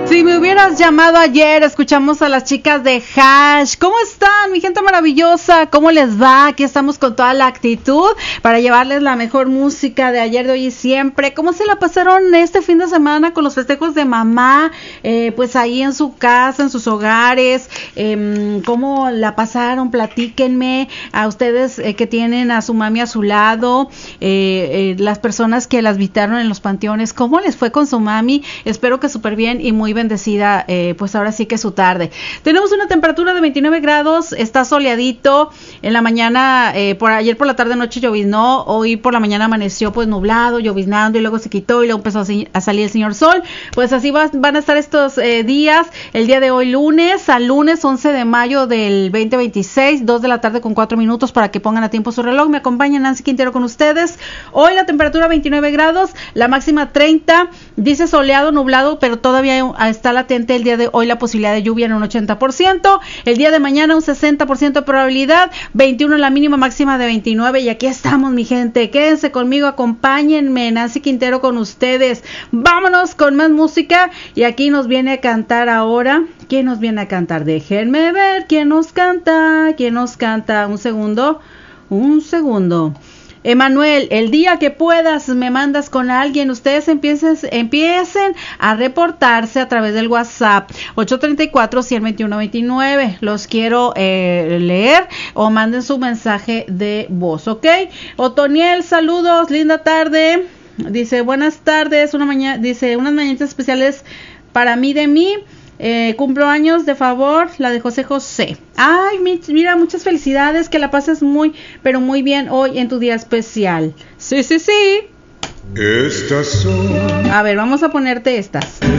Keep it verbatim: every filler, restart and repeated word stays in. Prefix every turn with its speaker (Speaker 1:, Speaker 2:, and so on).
Speaker 1: Si me hubieras llamado ayer, escuchamos a las chicas de Hash. ¿Cómo están, mi gente maravillosa? ¿Cómo les va? Aquí estamos con toda la actitud para llevarles la mejor música de ayer, de hoy y siempre. ¿Cómo se la pasaron este fin de semana con los festejos de mamá? Eh, pues ahí en su casa, en sus hogares. Eh, ¿Cómo la pasaron? Platíquenme. A ustedes eh, que tienen a su mami a su lado, eh, eh, las personas que las visitaron en los panteones, ¿cómo les fue con su mami? Espero que súper bien y muy bendecida, eh, pues ahora sí que su tarde. Tenemos una temperatura de veintinueve grados, está soleadito, en la mañana, eh, por ayer por la tarde noche lloviznó, hoy por la mañana amaneció pues nublado, lloviznando y luego se quitó y luego empezó a, a salir el señor sol. Pues así va, van a estar estos eh, días, el día de hoy lunes, al lunes once de mayo del veinte veintiséis, dos de la tarde con cuatro minutos para que pongan a tiempo su reloj. Me acompaña Nancy Quintero con ustedes. Hoy la temperatura veintinueve grados, la máxima treinta, dice soleado, nublado, pero todavía está latente el día de hoy la posibilidad de lluvia en un ochenta por ciento, el día de mañana un sesenta por ciento de probabilidad, veintiuno la mínima, máxima de veintinueve, y aquí estamos, mi gente, quédense conmigo, acompáñenme, Nancy Quintero con ustedes, vámonos con más música, y aquí nos viene a cantar ahora, ¿quién nos viene a cantar? Déjenme ver quién nos canta, quién nos canta, un segundo, un segundo. Emanuel, el día que puedas me mandas con alguien, ustedes empiecen, empiecen a reportarse a través del WhatsApp ocho tres cuatro, uno cero dos uno dos nueve, los quiero eh, leer o manden su mensaje de voz, ¿ok? Otoniel, saludos, linda tarde, dice buenas tardes, una mañana, dice unas mañanitas especiales para mí de mí. Eh, cumplo años, de favor, la de José José. Ay, mira, muchas felicidades, que la pases muy, pero muy bien hoy en tu día especial. Sí, sí, sí.
Speaker 2: Estas son...
Speaker 1: A ver, vamos a ponerte estas.